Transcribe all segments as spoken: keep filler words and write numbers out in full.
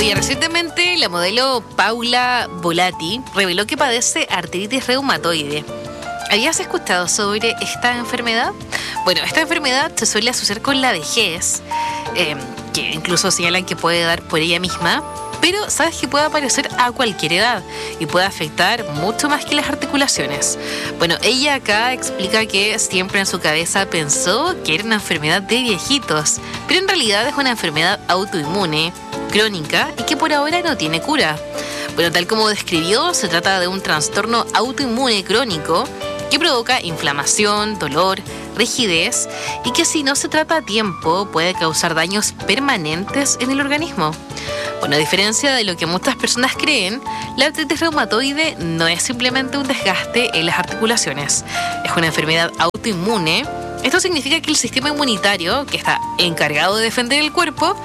Oye, recientemente la modelo Paula Volati reveló que padece artritis reumatoide. ¿Habías escuchado sobre esta enfermedad? Bueno, esta enfermedad se suele asociar con la vejez, eh, que incluso señalan que puede dar por ella misma, pero sabes que puede aparecer a cualquier edad y puede afectar mucho más que las articulaciones. Bueno, ella acá explica que siempre en su cabeza pensó que era una enfermedad de viejitos, pero en realidad es una enfermedad autoinmune, crónica y que por ahora no tiene cura. Bueno, tal como describió, se trata de un trastorno autoinmune crónico que provoca inflamación, dolor, rigidez y que si no se trata a tiempo puede causar daños permanentes en el organismo. Bueno, a diferencia de lo que muchas personas creen, la artritis reumatoide no es simplemente un desgaste en las articulaciones. Es una enfermedad autoinmune. Esto significa que el sistema inmunitario, que está encargado de defender el cuerpo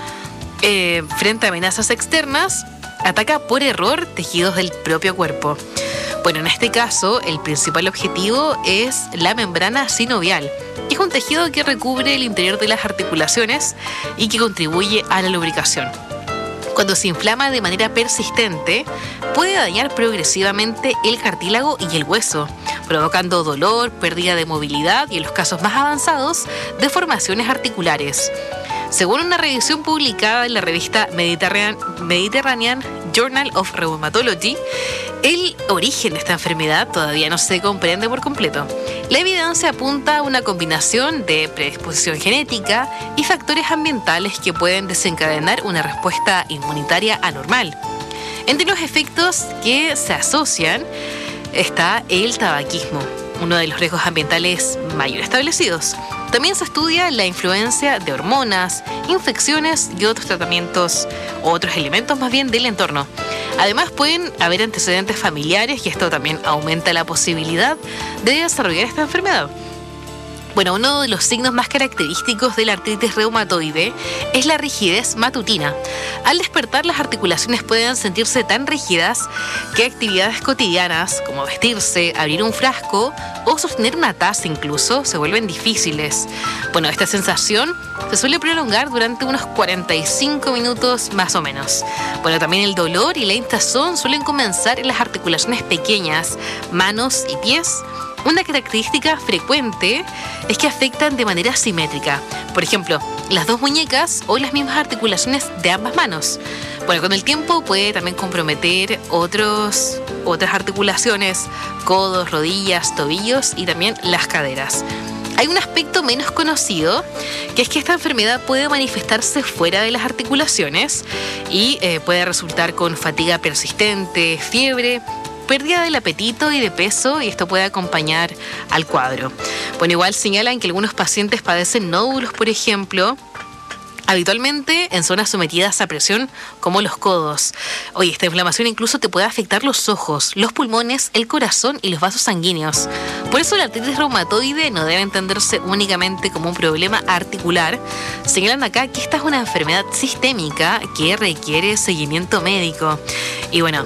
eh, frente a amenazas externas, ataca por error tejidos del propio cuerpo. Bueno, en este caso, el principal objetivo es la membrana sinovial, que es un tejido que recubre el interior de las articulaciones y que contribuye a la lubricación. Cuando se inflama de manera persistente, puede dañar progresivamente el cartílago y el hueso, provocando dolor, pérdida de movilidad y, en los casos más avanzados, deformaciones articulares. Según una revisión publicada en la revista Mediterranean, Mediterranean Journal of Rheumatology, el origen de esta enfermedad todavía no se comprende por completo. La evidencia apunta a una combinación de predisposición genética y factores ambientales que pueden desencadenar una respuesta inmunitaria anormal. Entre los efectos que se asocian está el tabaquismo, uno de los riesgos ambientales mayor establecidos. También se estudia la influencia de hormonas, infecciones y otros tratamientos, o otros elementos más bien del entorno. Además pueden haber antecedentes familiares y esto también aumenta la posibilidad de desarrollar esta enfermedad. Bueno, uno de los signos más característicos de la artritis reumatoide es la rigidez matutina. Al despertar, las articulaciones pueden sentirse tan rígidas que actividades cotidianas, como vestirse, abrir un frasco o sostener una taza incluso, se vuelven difíciles. Bueno, esta sensación se suele prolongar durante unos cuarenta y cinco minutos más o menos. Bueno, también el dolor y la hinchazón suelen comenzar en las articulaciones pequeñas, manos y pies. Una característica frecuente es que afectan de manera simétrica. Por ejemplo, las dos muñecas o las mismas articulaciones de ambas manos. Bueno, con el tiempo puede también comprometer otros, otras articulaciones, codos, rodillas, tobillos y también las caderas. Hay un aspecto menos conocido, que es que esta enfermedad puede manifestarse fuera de las articulaciones y eh, puede resultar con fatiga persistente, fiebre, pérdida del apetito y de peso, y esto puede acompañar al cuadro. Bueno, igual señalan que algunos pacientes padecen nódulos, por ejemplo, habitualmente en zonas sometidas a presión como los codos. Oye, esta inflamación incluso te puede afectar los ojos, los pulmones, el corazón y los vasos sanguíneos. Por eso la artritis reumatoide no debe entenderse únicamente como un problema articular. Señalan acá que esta es una enfermedad sistémica que requiere seguimiento médico. Y bueno,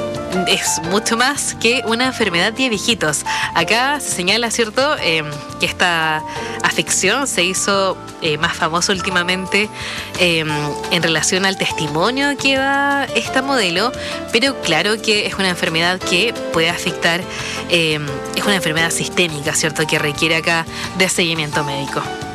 es mucho más que una enfermedad de viejitos. Acá se señala, ¿cierto?, eh, que esta afección se hizo eh, más famosa últimamente eh, en relación al testimonio que da esta modelo, pero claro que es una enfermedad que puede afectar, eh, es una enfermedad sistémica, ¿cierto?, que requiere acá de seguimiento médico.